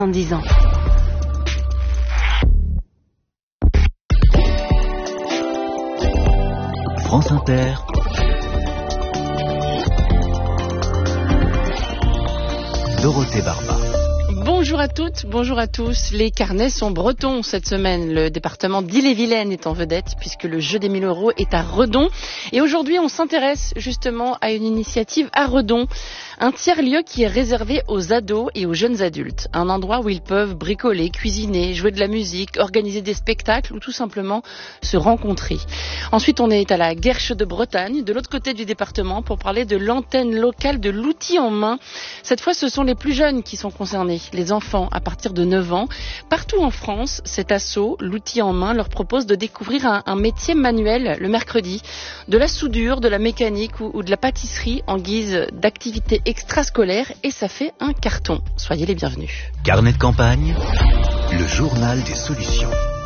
10 ans. France Inter. Dorothée Barba. Bonjour à toutes, bonjour à tous. Les carnets sont bretons cette semaine. Le département d'Ille-et-Vilaine est en vedette puisque le jeu des 1000 € est à Redon. Et aujourd'hui, on s'intéresse justement à une initiative à Redon. Un tiers-lieu qui est réservé aux ados et aux jeunes adultes. Un endroit où ils peuvent bricoler, cuisiner, jouer de la musique, organiser des spectacles ou tout simplement se rencontrer. Ensuite, on est à la Guerche de Bretagne, de l'autre côté du département, pour parler de l'antenne locale de l'outil en main. Cette fois, ce sont les plus jeunes qui sont concernés, les enfants à partir de 9 ans. Partout en France, cet asso, l'outil en main, leur propose de découvrir un métier manuel le mercredi. De la soudure, de la mécanique ou de la pâtisserie en guise d'activité extrascolaire, et ça fait un carton. Soyez les bienvenus. Carnet de campagne, le journal des solutions.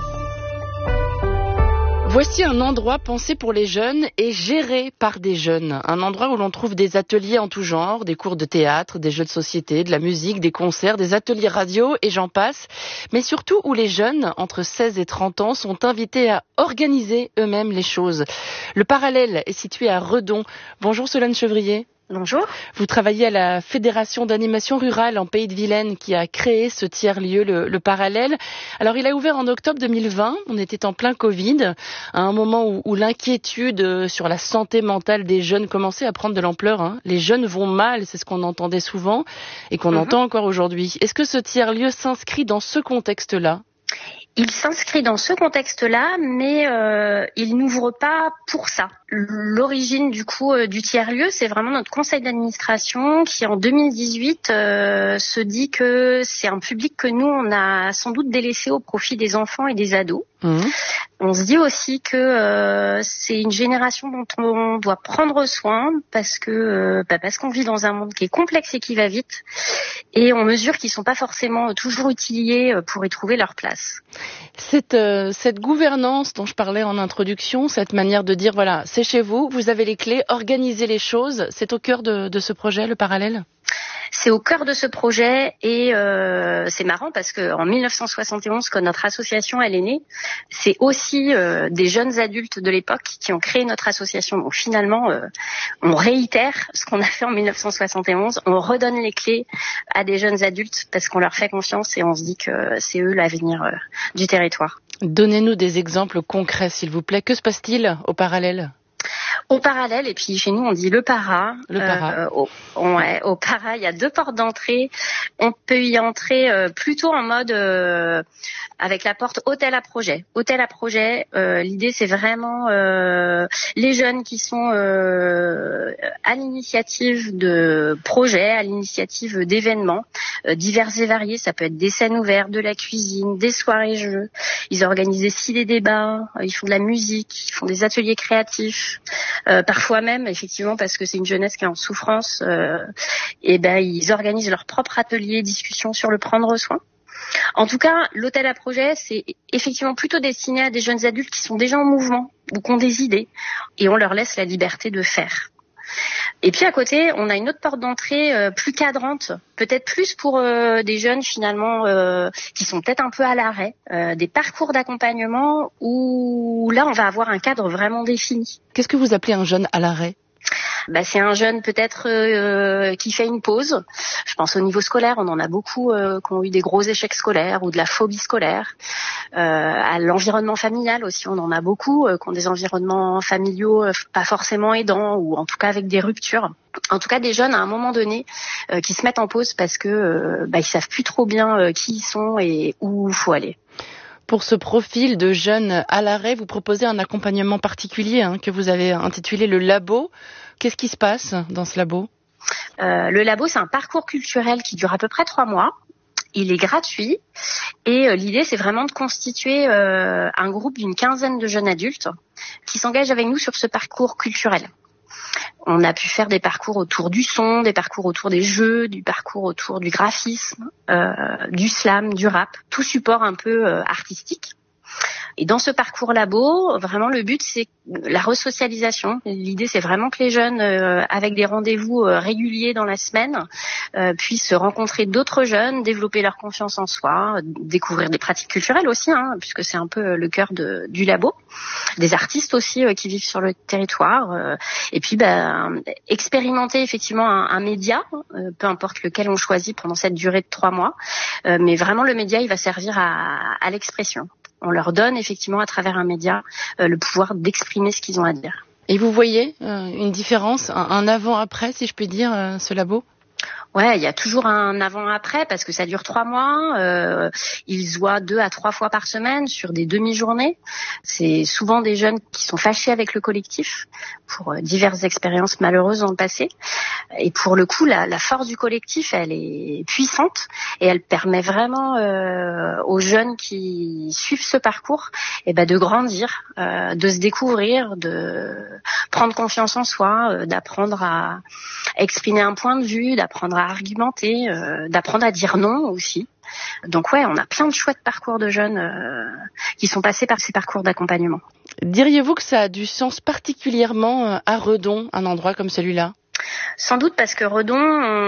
Voici un endroit pensé pour les jeunes et géré par des jeunes. Un endroit où l'on trouve des ateliers en tout genre, des cours de théâtre, des jeux de société, de la musique, des concerts, des ateliers radio et j'en passe. Mais surtout où les jeunes, entre 16 et 30 ans, sont invités à organiser eux-mêmes les choses. Le Parallèle est situé à Redon. Bonjour Solène Chevrier. Bonjour. Vous travaillez à la Fédération d'animation rurale en Pays de Vilaine qui a créé ce tiers-lieu, le Parallèle. Alors il a ouvert en octobre 2020, on était en plein Covid, à un moment où l'inquiétude sur la santé mentale des jeunes commençait à prendre de l'ampleur. Les jeunes vont mal, c'est ce qu'on entendait souvent et qu'on entend encore aujourd'hui. Est-ce que ce tiers-lieu s'inscrit dans ce contexte-là ? Il s'inscrit dans ce contexte-là, mais il n'ouvre pas pour ça. L'origine du tiers-lieu, c'est vraiment notre conseil d'administration qui en 2018 se dit que c'est un public que nous on a sans doute délaissé au profit des enfants et des ados. On se dit aussi que c'est une génération dont on doit prendre soin parce qu'on vit dans un monde qui est complexe et qui va vite, et on mesure qu'ils sont pas forcément toujours outillés pour y trouver leur place. Cette gouvernance dont je parlais en introduction, cette manière de dire voilà, c'est chez vous, vous avez les clés, organisez les choses, c'est au cœur de ce projet, le Parallèle ? C'est au cœur de ce projet et c'est marrant parce que en 1971, quand notre association elle est née, c'est aussi des jeunes adultes de l'époque qui ont créé notre association. Donc finalement, on réitère ce qu'on a fait en 1971, on redonne les clés à des jeunes adultes parce qu'on leur fait confiance et on se dit que c'est eux l'avenir du territoire. Donnez-nous des exemples concrets, s'il vous plaît. Que se passe-t-il au Parallèle ? Au Parallèle, et puis chez nous on dit le para. Au para, il y a 2 portes d'entrée. On peut y entrer plutôt en mode avec la porte hôtel à projet. Hôtel à projet, l'idée c'est vraiment les jeunes qui sont à l'initiative de projets, à l'initiative d'événements divers et variés. Ça peut être des scènes ouvertes, de la cuisine, des soirées jeux. Ils organisent des débats, ils font de la musique, ils font des ateliers créatifs. Parfois même, effectivement, parce que c'est une jeunesse qui est en souffrance, ils organisent leur propre atelier, discussion sur le prendre soin. En tout cas, l'hôtel à projet, c'est effectivement plutôt destiné à des jeunes adultes qui sont déjà en mouvement ou qui ont des idées, et on leur laisse la liberté de faire. Et puis à côté, on a une autre porte d'entrée plus cadrante, peut-être plus pour des jeunes finalement qui sont peut-être un peu à l'arrêt, des parcours d'accompagnement où là on va avoir un cadre vraiment défini. Qu'est-ce que vous appelez un jeune à l'arrêt ? C'est un jeune peut-être qui fait une pause. Je pense au niveau scolaire, on en a beaucoup qui ont eu des gros échecs scolaires ou de la phobie scolaire. À l'environnement familial aussi, on en a beaucoup qui ont des environnements familiaux pas forcément aidants ou en tout cas avec des ruptures. En tout cas, des jeunes à un moment donné qui se mettent en pause parce que ils savent plus trop bien qui ils sont et où il faut aller. Pour ce profil de jeunes à l'arrêt, vous proposez un accompagnement particulier que vous avez intitulé le Labo. Qu'est-ce qui se passe dans ce labo ? Le labo, c'est un parcours culturel qui dure à peu près 3 mois. Il est gratuit et l'idée, c'est vraiment de constituer un groupe d'une 15aine de jeunes adultes qui s'engagent avec nous sur ce parcours culturel. On a pu faire des parcours autour du son, des parcours autour des jeux, du parcours autour du graphisme, du slam, du rap, tout support un peu artistique. Et dans ce parcours labo, vraiment le but c'est la resocialisation. L'idée c'est vraiment que les jeunes, avec des rendez-vous réguliers dans la semaine, puissent rencontrer d'autres jeunes, développer leur confiance en soi, découvrir des pratiques culturelles aussi, puisque c'est un peu le cœur du labo, des artistes aussi qui vivent sur le territoire, et puis expérimenter effectivement un média, peu importe lequel on choisit pendant cette durée de 3 mois, mais vraiment le média il va servir à l'expression. On leur donne effectivement à travers un média le pouvoir d'exprimer ce qu'ils ont à dire. Et vous voyez une différence, un avant-après si je puis dire, ce labo ? Ouais, il y a toujours un avant-après parce que ça dure 3 mois. Ils se voient 2 à 3 fois par semaine sur des demi-journées. C'est souvent des jeunes qui sont fâchés avec le collectif pour diverses expériences malheureuses dans le passé. Et pour le coup, la force du collectif, elle est puissante et elle permet vraiment aux jeunes qui suivent ce parcours de grandir, de se découvrir, de prendre confiance en soi, d'apprendre à exprimer un point de vue, d'apprendre à argumenter, d'apprendre à dire non aussi. Donc ouais, on a plein de chouettes parcours de jeunes qui sont passés par ces parcours d'accompagnement. Diriez-vous que ça a du sens particulièrement à Redon, un endroit comme celui-là ? Sans doute parce que Redon,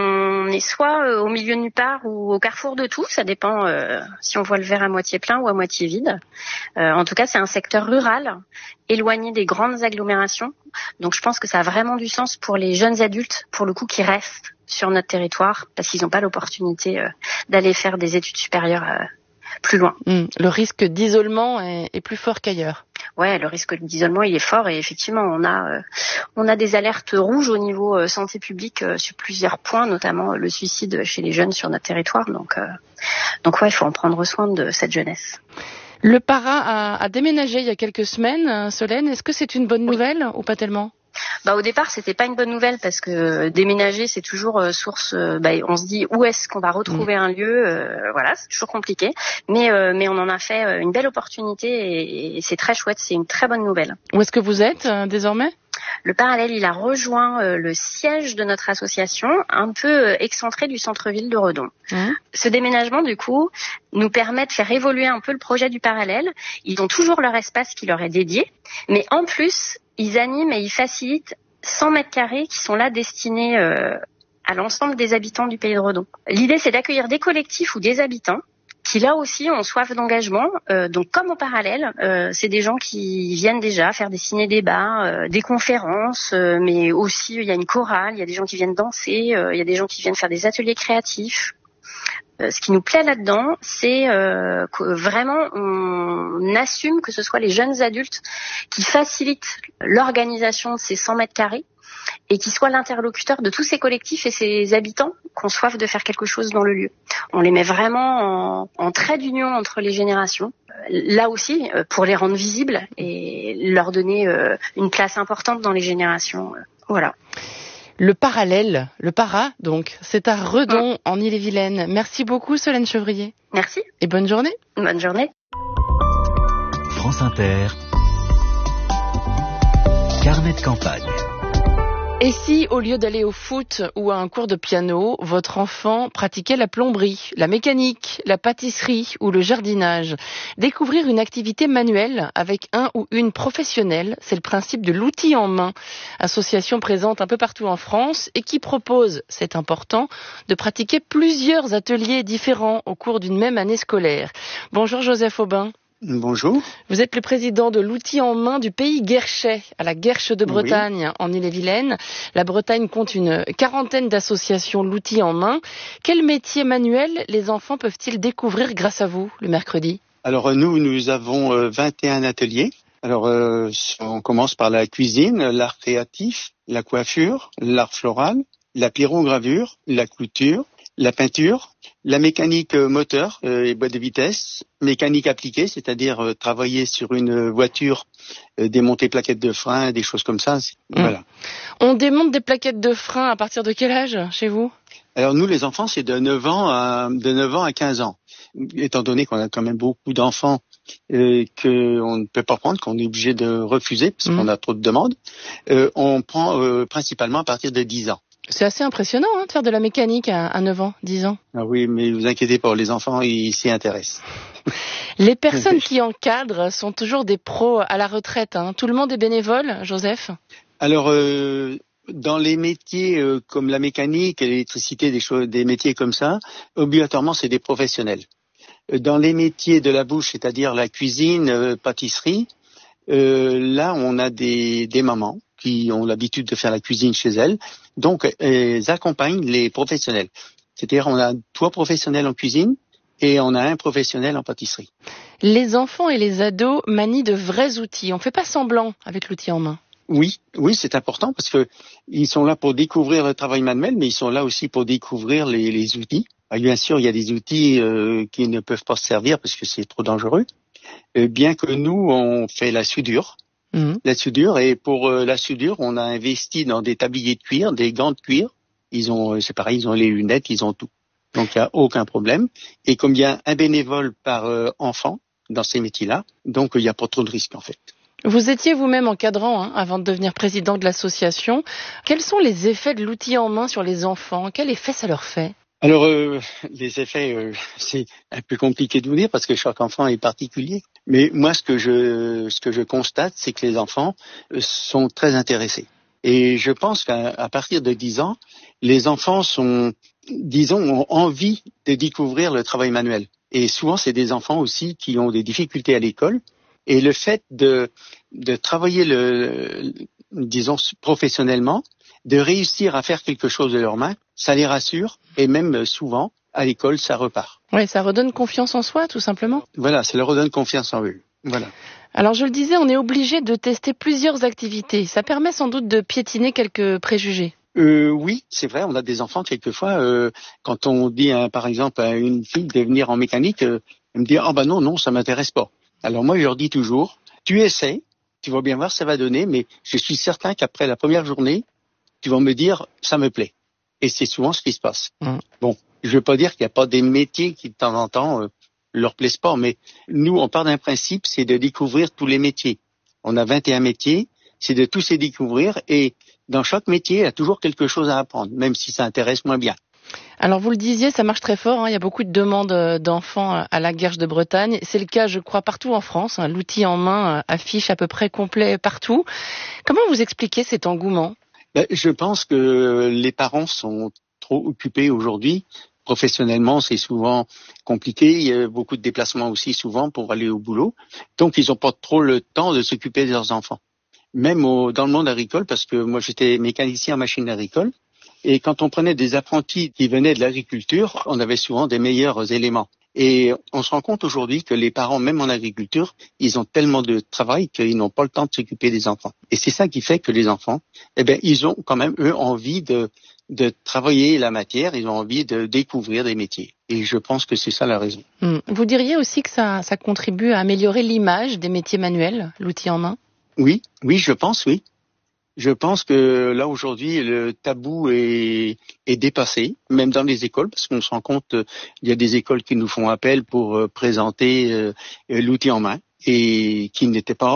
on est soit au milieu de nulle part ou au carrefour de tout. Ça dépend si on voit le verre à moitié plein ou à moitié vide. En tout cas, c'est un secteur rural, éloigné des grandes agglomérations. Donc je pense que ça a vraiment du sens pour les jeunes adultes, pour le coup, qui restent sur notre territoire parce qu'ils n'ont pas l'opportunité d'aller faire des études supérieures plus loin. Le risque d'isolement est plus fort qu'ailleurs. Ouais, le risque d'isolement il est fort et effectivement on a des alertes rouges au niveau santé publique sur plusieurs points, notamment le suicide chez les jeunes sur notre territoire. Donc ouais, il faut en prendre soin de cette jeunesse. Le Para a déménagé il y a quelques semaines, Solène. Est-ce que c'est une bonne nouvelle ou pas tellement ? Au départ, c'était pas une bonne nouvelle parce que déménager, c'est toujours source. On se dit où est-ce qu'on va retrouver un lieu. Voilà, c'est toujours compliqué. Mais on en a fait une belle opportunité et c'est très chouette. C'est une très bonne nouvelle. Où est-ce que vous êtes désormais ? Le Parallèle, il a rejoint le siège de notre association, un peu excentré du centre-ville de Redon. Ce déménagement, du coup, nous permet de faire évoluer un peu le projet du Parallèle. Ils ont toujours leur espace qui leur est dédié, mais en plus, ils animent et ils facilitent 100 mètres carrés qui sont là destinés à l'ensemble des habitants du pays de Redon. L'idée, c'est d'accueillir des collectifs ou des habitants qui là aussi ont soif d'engagement. Donc comme au Parallèle, c'est des gens qui viennent déjà faire des ciné-débats, des conférences, mais aussi il y a une chorale, il y a des gens qui viennent danser, il y a des gens qui viennent faire des ateliers créatifs. Ce qui nous plaît là-dedans, c'est que vraiment on assume que ce soit les jeunes adultes qui facilitent l'organisation de ces 100 mètres carrés et qui soient l'interlocuteur de tous ces collectifs et ces habitants qui ont soif de faire quelque chose dans le lieu. On les met vraiment en trait d'union entre les générations, là aussi pour les rendre visibles et leur donner une place importante dans les générations. Voilà. Le Parallèle, le Para, donc, c'est à Redon, en Ille-et-Vilaine. Merci beaucoup, Solène Chevrier. Merci. Et bonne journée. Bonne journée. France Inter, carnet de campagne. Et si, au lieu d'aller au foot ou à un cours de piano, votre enfant pratiquait la plomberie, la mécanique, la pâtisserie ou le jardinage? Découvrir une activité manuelle avec un ou une professionnelle, c'est le principe de l'outil en main. Association présente un peu partout en France et qui propose, c'est important, de pratiquer plusieurs ateliers différents au cours d'une même année scolaire. Bonjour Joseph Aubin. Bonjour. Vous êtes le président de l'outil en main du pays Guerchet, à la Guerche de Bretagne, en Ille-et-Vilaine. La Bretagne compte une 40aine d'associations l'outil en main. Quel métier manuel les enfants peuvent-ils découvrir grâce à vous, le mercredi? Alors nous avons 21 ateliers. Alors on commence par la cuisine, l'art créatif, la coiffure, l'art floral, la pyrogravure, la couture, la peinture, la mécanique moteur et boîte de vitesse, mécanique appliquée, c'est-à-dire travailler sur une voiture, démonter plaquettes de frein, des choses comme ça. Voilà. On démonte des plaquettes de frein à partir de quel âge chez vous? Alors nous, les enfants, c'est de 9 ans à 15 ans. Étant donné qu'on a quand même beaucoup d'enfants qu'on ne peut pas prendre, qu'on est obligé de refuser parce qu'on a trop de demandes, on prend principalement à partir de 10 ans. C'est assez impressionnant de faire de la mécanique à 9 ans, 10 ans. Ah oui, mais vous inquiétez pas, les enfants, ils s'y intéressent. Les personnes qui encadrent sont toujours des pros à la retraite. Tout le monde est bénévole, Joseph? Alors, dans les métiers comme la mécanique, l'électricité, des métiers comme ça, obligatoirement, c'est des professionnels. Dans les métiers de la bouche, c'est-à-dire la cuisine, pâtisserie, là, on a des mamans qui ont l'habitude de faire la cuisine chez elles. Donc, elles accompagnent les professionnels. C'est-à-dire, on a 3 professionnels en cuisine et on a un professionnel en pâtisserie. Les enfants et les ados manient de vrais outils. On ne fait pas semblant avec l'outil en main. Oui, c'est important parce que ils sont là pour découvrir le travail manuel, mais ils sont là aussi pour découvrir les outils. Alors, bien sûr, il y a des outils qui ne peuvent pas se servir parce que c'est trop dangereux. Bien que nous, on fait la soudure. La soudure, et pour la soudure, on a investi dans des tabliers de cuir, des gants de cuir. C'est pareil, ils ont les lunettes, ils ont tout. Donc, il n'y a aucun problème. Et comme il y a un bénévole par enfant dans ces métiers-là, donc il n'y a pas trop de risques, en fait. Vous étiez vous-même encadrant avant de devenir président de l'association. Quels sont les effets de l'outil en main sur les enfants? Quel effet ça leur fait? Alors, les effets, c'est un peu compliqué de vous dire parce que chaque enfant est particulier. Mais moi, ce que je constate, c'est que les enfants sont très intéressés. Et je pense qu'à partir de 10 ans, les enfants ont envie de découvrir le travail manuel. Et souvent, c'est des enfants aussi qui ont des difficultés à l'école. Et le fait de travailler professionnellement, de réussir à faire quelque chose de leurs mains, ça les rassure et même souvent, à l'école, ça repart. Oui, ça redonne confiance en soi, tout simplement. Voilà, ça leur redonne confiance en eux. Voilà. Alors, je le disais, on est obligé de tester plusieurs activités. Ça permet sans doute de piétiner quelques préjugés. Oui, c'est vrai, on a des enfants, quelquefois, quand on dit, par exemple, à une fille de venir en mécanique, elle me dit « Ah non, ça m'intéresse pas ». Alors moi, je leur dis toujours « Tu essaies, tu vas bien voir, ça va donner, mais je suis certain qu'après la première journée, tu vas me dire « ça me plaît ». Et c'est souvent ce qui se passe. Bon, je veux pas dire qu'il n'y a pas des métiers qui, de temps en temps, leur plaisent pas, mais nous, on part d'un principe, c'est de découvrir tous les métiers. On a 21 métiers, c'est de tous les découvrir, et dans chaque métier, il y a toujours quelque chose à apprendre, même si ça intéresse moins bien. Alors vous le disiez, ça marche très fort, il y a beaucoup de demandes d'enfants à la Guerche de Bretagne. C'est le cas, je crois, partout en France. L'outil en main affiche à peu près complet partout. Comment vous expliquez cet engouement? Je pense que les parents sont trop occupés aujourd'hui. Professionnellement, c'est souvent compliqué. Il y a beaucoup de déplacements aussi souvent pour aller au boulot. Donc, ils n'ont pas trop le temps de s'occuper de leurs enfants. Même dans le monde agricole, parce que moi, j'étais mécanicien en machine agricole. Et quand on prenait des apprentis qui venaient de l'agriculture, on avait souvent des meilleurs éléments. Et on se rend compte aujourd'hui que les parents, même en agriculture, ils ont tellement de travail qu'ils n'ont pas le temps de s'occuper des enfants. Et c'est ça qui fait que les enfants, ils ont quand même, eux, envie de travailler la matière, ils ont envie de découvrir des métiers. Et je pense que c'est ça la raison. Vous diriez aussi que ça contribue à améliorer l'image des métiers manuels, l'outil en main? Oui, je pense, oui. Je pense que là, aujourd'hui, le tabou est dépassé, même dans les écoles, parce qu'on se rend compte, il y a des écoles qui nous font appel pour présenter l'outil en main et qui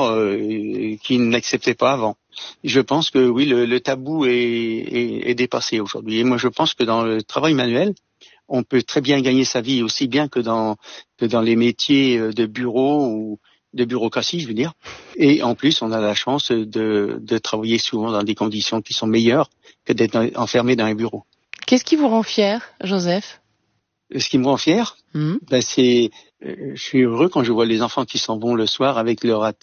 n'acceptaient pas avant. Je pense que oui, le tabou est dépassé aujourd'hui. Et moi, je pense que dans le travail manuel, on peut très bien gagner sa vie aussi bien que dans les métiers de bureau ou de bureaucratie, je veux dire. Et en plus, on a la chance de travailler souvent dans des conditions qui sont meilleures que d'être enfermé dans un bureau. Qu'est-ce qui vous rend fier, Joseph? Ce qui me rend fier, je suis heureux quand je vois les enfants qui s'en vont le soir avec leurs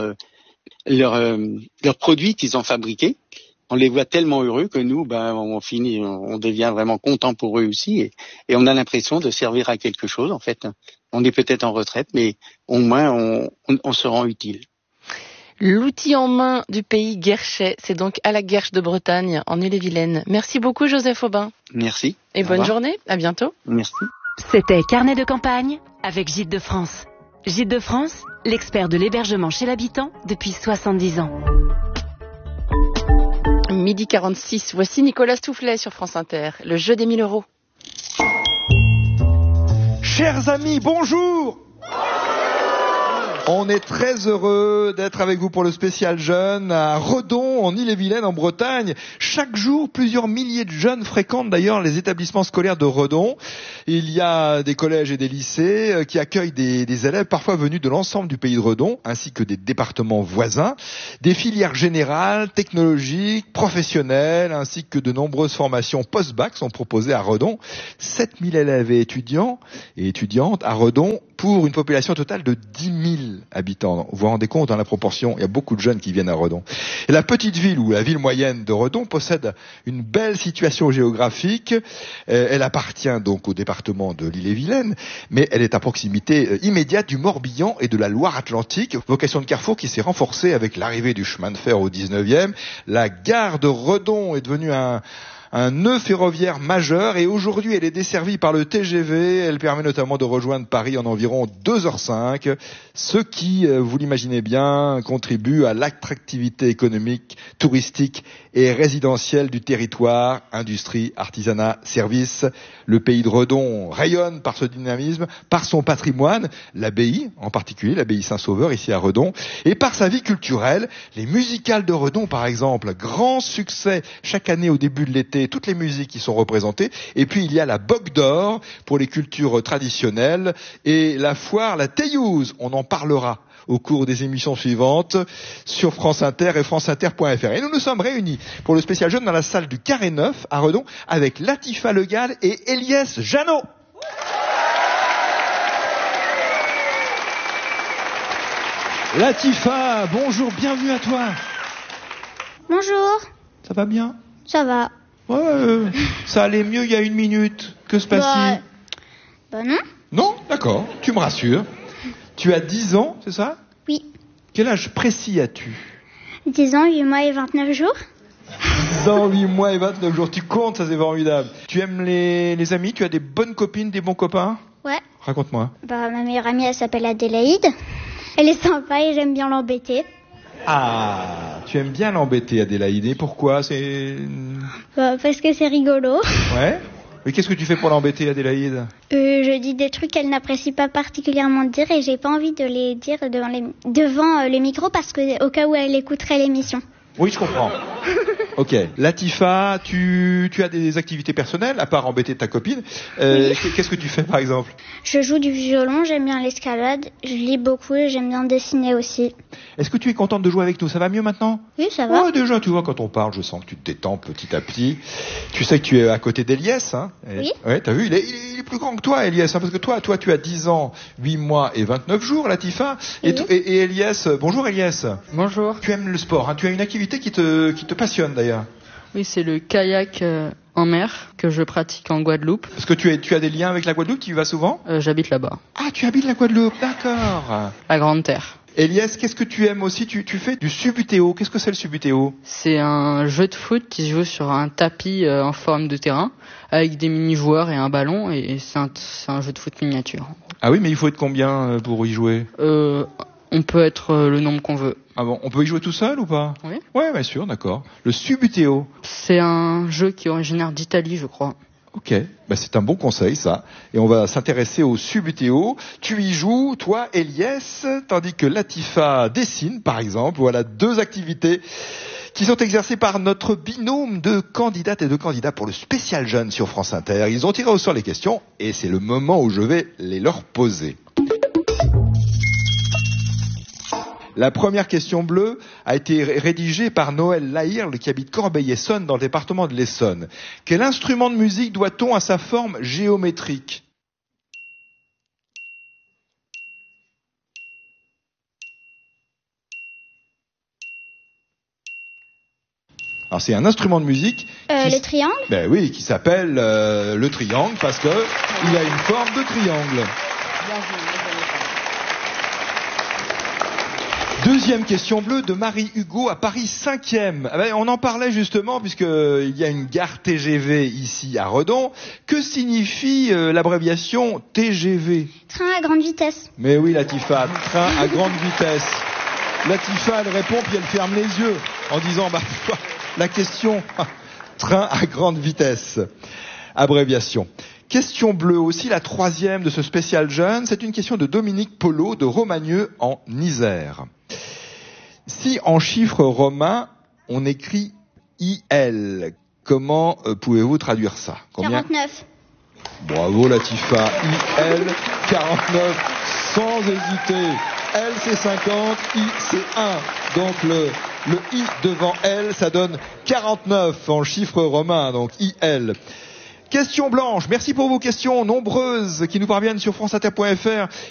produits qu'ils ont fabriqués. On les voit tellement heureux que nous, on devient vraiment content pour eux aussi, et on a l'impression de servir à quelque chose, en fait. On est peut-être en retraite, mais au moins, on se rend utile. L'outil en main du pays guerchet, c'est donc à la Guerche de Bretagne, en Ille-et-Vilaine. Merci beaucoup, Joseph Aubin. Merci. Et bonne journée. À bientôt. Merci. C'était Carnet de campagne avec Gîtes de France. Gîtes de France, l'expert de l'hébergement chez l'habitant depuis 70 ans. 12h46, voici Nicolas Stoufflet sur France Inter, le jeu des 1000 €. Chers amis, bonjour. On est très heureux d'être avec vous pour le spécial jeune à Redon, en Ille-et-Vilaine, en Bretagne. Chaque jour, plusieurs milliers de jeunes fréquentent d'ailleurs les établissements scolaires de Redon. Il y a des collèges et des lycées qui accueillent des élèves parfois venus de l'ensemble du pays de Redon, ainsi que des départements voisins. Des filières générales, technologiques, professionnelles, ainsi que de nombreuses formations post-bac sont proposées à Redon. 7000 élèves et étudiants et étudiantes à Redon pour une population totale de 10 000 habitants. Vous vous rendez compte dans la proportion, il y a beaucoup de jeunes qui viennent à Redon. Et la petite ville ou la ville moyenne de Redon possède une belle situation géographique. Elle appartient donc au département de l'Ille-et-Vilaine, mais elle est à proximité immédiate du Morbihan et de la Loire-Atlantique. Vocation de carrefour qui s'est renforcée avec l'arrivée du chemin de fer au 19e. La gare de Redon est devenue un nœud ferroviaire majeur et aujourd'hui elle est desservie par le TGV. Elle permet notamment de rejoindre Paris en environ 2h05, ce qui, vous l'imaginez bien, contribue à l'attractivité économique, touristique et résidentielle du territoire, industrie, artisanat, services. Le pays de Redon rayonne par ce dynamisme, par son patrimoine, l'abbaye en particulier, l'abbaye Saint-Sauveur ici à Redon, et par sa vie culturelle. Les musicales de Redon par exemple, grand succès chaque année au début de l'été, toutes les musiques qui sont représentées. Et puis il y a la Bogue d'Or pour les cultures traditionnelles et la foire, la Teillouse. On en parlera au cours des émissions suivantes sur France Inter et franceinter.fr. Et nous sommes réunis pour le spécial jeune dans la salle du Carré Neuf à Redon avec Latifa Le Gall et Eliès Jeannot. Latifa, bonjour, bienvenue à toi. Bonjour. Ça va bien? Ça va. Ouais, ça allait mieux il y a 1 minute. Que se passe-t-il? Bah non. Non? D'accord, tu me rassures. Tu as 10 ans, c'est ça? Oui. Quel âge précis as-tu? 10 ans, 8 mois et 29 jours. 10 ans, 8 mois et 29 jours. Tu comptes, ça c'est formidable. Tu aimes les amis? Tu as des bonnes copines, des bons copains? Ouais. Raconte-moi. Bah, ma meilleure amie, elle s'appelle Adélaïde. Elle est sympa et j'aime bien l'embêter. Ah, tu aimes bien l'embêter, Adélaïde. Et pourquoi? Bah, parce que c'est rigolo. Ouais. Mais qu'est-ce que tu fais pour l'embêter, Adélaïde? Je dis des trucs qu'elle n'apprécie pas particulièrement de dire et j'ai pas envie de les dire devant les micros parce que au cas où elle écouterait l'émission. Oui, je comprends. Ok. Latifa, tu as des activités personnelles, à part embêter ta copine. Oui. Qu'est-ce que tu fais, par exemple? Je joue du violon, j'aime bien l'escalade, je lis beaucoup et j'aime bien dessiner aussi. Est-ce que tu es contente de jouer avec nous? Ça va mieux maintenant? Oui, ça va. Ouais, déjà, tu vois, quand on parle, je sens que tu te détends petit à petit. Tu sais que tu es à côté d'Eliès, hein? Oui. Ouais, t'as vu, il est plus grand que toi, Eliès, hein, parce que toi, tu as 10 ans, 8 mois et 29 jours, Latifa. Oui. Et Eliès, bonjour Eliès. Bonjour. Tu aimes le sport, hein? Tu as une activité qui te passionne d'ailleurs. Oui, c'est le kayak en mer que je pratique en Guadeloupe. Parce que tu as des liens avec la Guadeloupe, tu y vas souvent? J'habite là-bas. Ah, tu habites la Guadeloupe, d'accord. La Grande Terre. Eliès, qu'est-ce que tu aimes aussi? Tu fais du subutéo. Qu'est-ce que c'est le subutéo? C'est un jeu de foot qui se joue sur un tapis en forme de terrain avec des mini-joueurs et un ballon et c'est un jeu de foot miniature. Ah oui, mais il faut être combien pour y jouer? On peut être le nombre qu'on veut. Ah bon, on peut y jouer tout seul ou pas? Oui. Ouais, bien sûr, d'accord. Le subutéo. C'est un jeu qui est originaire d'Italie, je crois. Ok, bah c'est un bon conseil ça. Et on va s'intéresser au subutéo. Tu y joues, toi, Eliès, tandis que Latifa dessine, par exemple. Voilà 2 activités qui sont exercées par notre binôme de candidates et de candidats pour le spécial jeune sur France Inter. Ils ont tiré au sort les questions et c'est le moment où je vais les leur poser. La première question bleue a été rédigée par Noël Lahirle qui habite Corbeil-Essonne dans le département de l'Essonne. Quel instrument de musique doit-on à sa forme géométrique? Alors c'est un instrument de musique. Le triangle? Ben oui, qui s'appelle le triangle parce que il a une forme de triangle. Deuxième question bleue de Marie Hugo à Paris 5e. On en parlait justement puisqu'il y a une gare TGV ici à Redon. Que signifie l'abréviation TGV? Train à grande vitesse. Mais oui, Latifa, train à grande vitesse. Latifa, elle répond puis elle ferme les yeux en disant la question train à grande vitesse. Abréviation. Question bleue aussi, la troisième de ce spécial jeune. C'est une question de Dominique Polo de Romagneux en Isère. Si en chiffres romains, on écrit IL, comment pouvez-vous traduire ça? Combien? 49. Bravo Latifa. IL, 49, sans hésiter. L c'est 50, I c'est 1. Donc le I devant L, ça donne 49 en chiffres romains, donc IL. Question blanche, merci pour vos questions nombreuses qui nous parviennent sur franceinter.fr